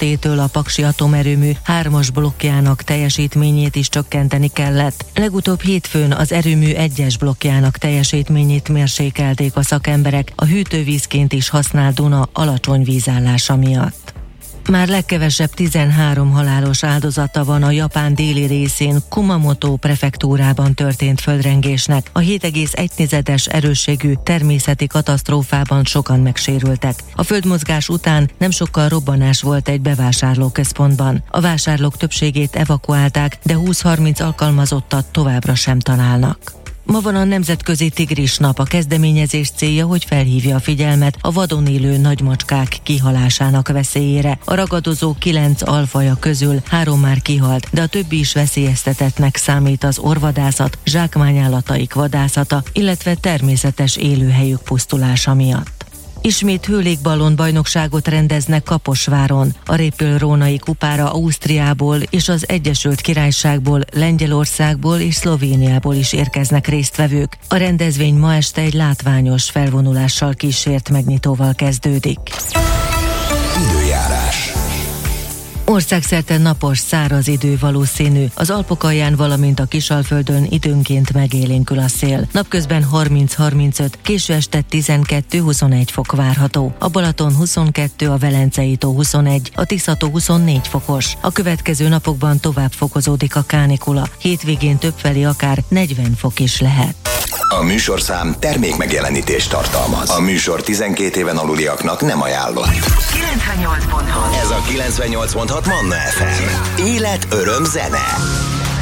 estétől a Paksi atomerőmű 3-as blokkjának teljesítményét is csökkenteni kellett. Legutóbb hétfőn az erőmű 1-es blokkjának teljesítményét mérsékelték a szakemberek a hűtővízként is használt Duna alacsony vízállása miatt. Már legkevesebb 13 halálos áldozata van a Japán déli részén Kumamoto prefektúrában történt földrengésnek. A 7,1-es erősségű természeti katasztrófában sokan megsérültek. A földmozgás után nem sokkal robbanás volt egy bevásárlóközpontban. A vásárlók többségét evakuálták, de 20-30 alkalmazottat továbbra sem találnak. Ma van a Nemzetközi Tigris Nap. A kezdeményezés célja, hogy felhívja a figyelmet a vadon élő nagymacskák kihalásának veszélyére. A ragadozó 9 alfaja közül 3 már kihalt, de a többi is veszélyeztetettnek számít az orrvadászat, zsákmányállataik vadászata, illetve természetes élőhelyük pusztulása miatt. Ismét hőlégballon bajnokságot rendeznek Kaposváron. A Répül-Rónai kupára Ausztriából és az Egyesült Királyságból, Lengyelországból és Szlovéniából is érkeznek résztvevők. A rendezvény ma este egy látványos felvonulással kísért megnyitóval kezdődik. Időjárás. Országszerte napos, száraz idő valószínű. Az Alpokalján, valamint a Kisalföldön időnként megélénkül a szél. Napközben 30-35, késő este 12-21 fok várható. A Balaton 22, a Velencei tó 21, a Tisza-tó 24 fokos. A következő napokban tovább fokozódik a kánikula. Hétvégén többfelé akár 40 fok is lehet. A műsorszám termékmegjelenítést tartalmaz. A műsor 12 éven aluliaknak nem ajánlott. 98.6. Ez a 98.6 Manna FM. Élet, öröm, zene.